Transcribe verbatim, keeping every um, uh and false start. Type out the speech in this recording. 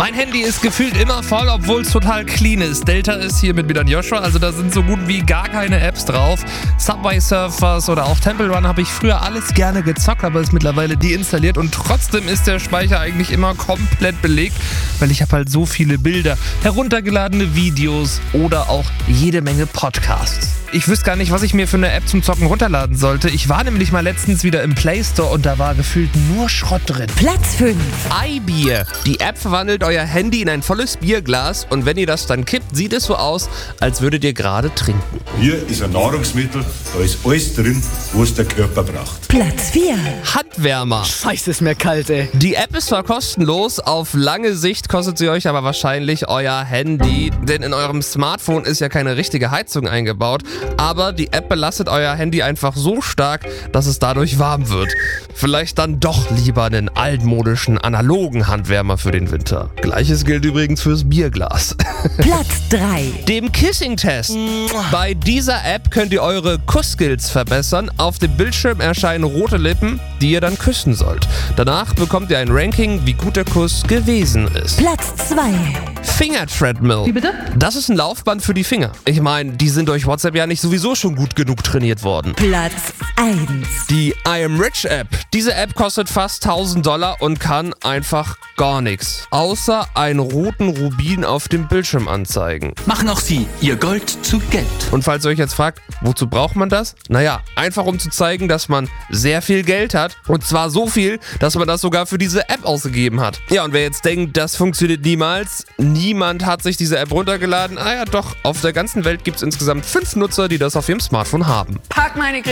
Mein Handy ist gefühlt immer voll, obwohl es total clean ist. Delta ist hier mit mir dann Joshua, also da sind so gut wie gar keine Apps drauf. Subway Surfers oder auch Temple Run habe ich früher alles gerne gezockt, aber ist mittlerweile deinstalliert und trotzdem ist der Speicher eigentlich immer komplett belegt, weil ich habe halt so viele Bilder, heruntergeladene Videos oder auch jede Menge Podcasts. Ich wüsste gar nicht, was ich mir für eine App zum Zocken runterladen sollte. Ich war nämlich mal letztens wieder im Play Store und da war gefühlt nur Schrott drin. Platz fünf. iBier. Die App verwandelt euer Handy in ein volles Bierglas und wenn ihr das dann kippt, sieht es so aus, als würdet ihr gerade trinken. Hier ist ein Nahrungsmittel, da ist alles drin, was der Körper braucht. Platz vier. Handwärmer. Scheiße, ist mir kalt, ey. Die App ist zwar kostenlos, auf lange Sicht kostet sie euch aber wahrscheinlich euer Handy, denn in eurem Smartphone ist ja keine richtige Heizung eingebaut, aber die App belastet euer Handy einfach so stark, dass es dadurch warm wird. Vielleicht dann doch lieber einen altmodischen, analogen Handwärmer für den Winter. Gleiches gilt übrigens fürs Bierglas. Platz drei. Dem Kissing-Test. Bei dieser App könnt ihr eure Kussskills verbessern. Auf dem Bildschirm erscheinen rote Lippen, die ihr dann küssen sollt. Danach bekommt ihr ein Ranking, wie gut der Kuss gewesen ist. Platz zwei. Finger-Treadmill. Wie bitte? Das ist ein Laufband für die Finger. Ich meine, die sind durch WhatsApp ja nicht sowieso schon gut genug trainiert worden. Platz eins. Die I Am Rich App. Diese App kostet fast tausend Dollar und kann einfach gar nichts. Außer einen roten Rubin auf dem Bildschirm anzeigen. Machen auch Sie Ihr Gold zu Geld. Und falls ihr euch jetzt fragt, wozu braucht man das? Naja, einfach um zu zeigen, dass man sehr viel Geld hat. Und zwar so viel, dass man das sogar für diese App ausgegeben hat. Ja, und wer jetzt denkt, das funktioniert niemals, niemand hat sich diese App runtergeladen. Ah ja, doch, auf der ganzen Welt gibt es insgesamt fünf Nutzer, die das auf ihrem Smartphone haben. Pack meine